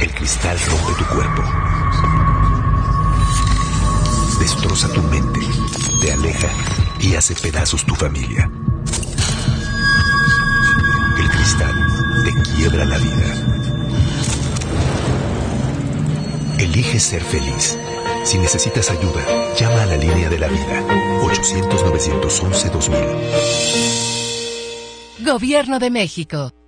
El cristal rompe tu cuerpo. Destroza tu mente, te aleja y hace pedazos tu familia. El cristal te quiebra la vida. Elige ser feliz. Si necesitas ayuda, llama a la línea de la vida. 800-911-2000. Gobierno de México.